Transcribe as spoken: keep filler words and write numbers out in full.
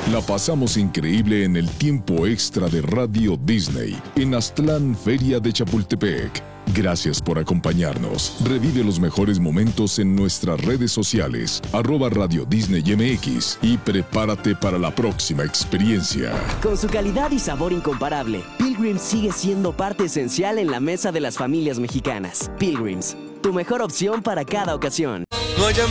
La pasamos increíble en el tiempo extra de Radio Disney en Aztlán, Feria de Chapultepec. Gracias por acompañarnos. Revive los mejores momentos en nuestras redes sociales, arroba Radio Disney M X, y prepárate para la próxima experiencia. Con su calidad y sabor incomparable, Pilgrims sigue siendo parte esencial en la mesa de las familias mexicanas. Pilgrims, tu mejor opción para cada ocasión.